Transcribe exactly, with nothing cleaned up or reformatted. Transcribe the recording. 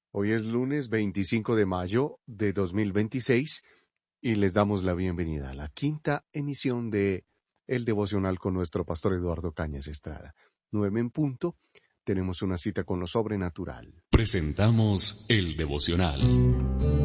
Hoy es lunes veinticinco de mayo de dos mil veintiséis y les damos la bienvenida a la quinta emisión de El Devocional con nuestro pastor Eduardo Cañas Estrada. Nueve en punto, tenemos una cita con lo sobrenatural. Presentamos El Devocional.